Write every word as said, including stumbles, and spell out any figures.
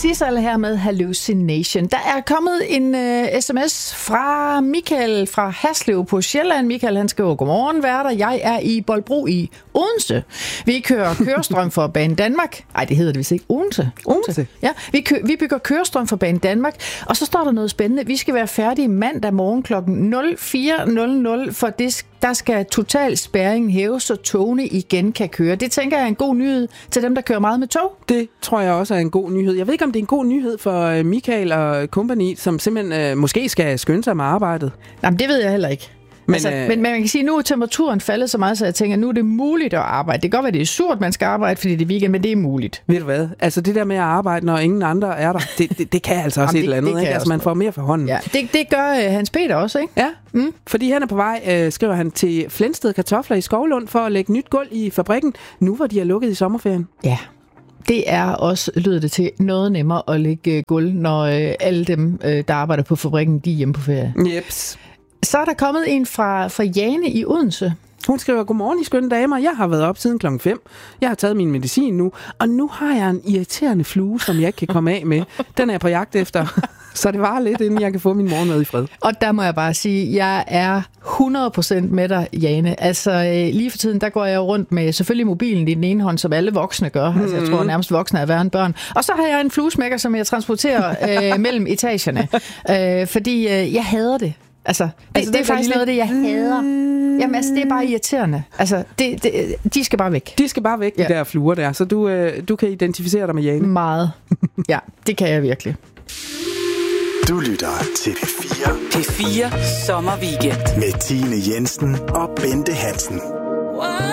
Sissel her med Hallucination. Der er kommet en uh, sms fra Michael fra Haslev på Sjælland. Michael, han skriver, godmorgen værter. Jeg er i Bolbro i Odense. Vi kører kørestrøm for Bane Danmark. Nej, det hedder det vist ikke. Odense. Odense? Ja, vi, kø- vi bygger kørestrøm for Bane Danmark. Og så står der noget spændende. Vi skal være færdige mandag morgen klokken nul fire nul nul, for det, der skal total spærring hæves, så togene igen kan køre. Det tænker jeg er en god nyhed til dem, der kører meget med tog. Det tror jeg også er en god nyhed. Jeg ved ikke, om det er en god nyhed for Michael og company, som simpelthen øh, måske skal skynde sig med arbejdet. Jamen, det ved jeg heller ikke. Men, altså, øh... men, men man kan sige, at nu er temperaturen faldet så meget, så jeg tænker, at nu er det muligt at arbejde. Det kan godt være, det er surt, man skal arbejde, fordi det er weekend, men det er muligt. Ved du hvad? Altså det der med at arbejde, når ingen andre er der, det, det, det kan altså også Jamen, et det, eller andet. Ikke? Altså man får mere for hånden. Ja, det, det gør uh, Hans Peter også, ikke? Ja, mm. fordi han er på vej, øh, skriver han, til Flensted Kartofler i Skovlund for at lægge nyt gulv i fabrikken, nu hvor de er lukket i sommerferien. Ja. Det er også, lyder det til, noget nemmere at lægge gulv, når øh, alle dem, øh, der arbejder på fabrikken, de er hjemme på ferie. Jeps. Så er der kommet en fra, fra Jane i Odense. Hun skriver, godmorgen I skønne damer. Jeg har været op siden klokken fem. Jeg har taget min medicin nu, og nu har jeg en irriterende flue, som jeg ikke kan komme af med. Den er jeg på jagt efter. Så det var lidt, inden jeg kan få min morgenmad i fred. Og der må jeg bare sige, jeg er hundrede procent med dig, Jane. Altså lige for tiden, der går jeg rundt med selvfølgelig mobilen i den ene hånd, som alle voksne gør. Mm-hmm. Altså jeg tror nærmest voksne er værre end børn. Og så har jeg en fluesmækker, som jeg transporterer øh, mellem etagerne. Øh, fordi øh, jeg hader det. Altså, det, altså, det er faktisk lille... noget af det, jeg hader. Jamen, altså, det er bare irriterende. Altså, det, det, de skal bare væk. De skal bare væk, ja. De der fluer der. Så du, øh, du kan identificere dig med Jane. Meget. Ja, det kan jeg virkelig. Du lytter til P fire. P fire Sommerweekend. Med Tine Jensen og Bente Hansen.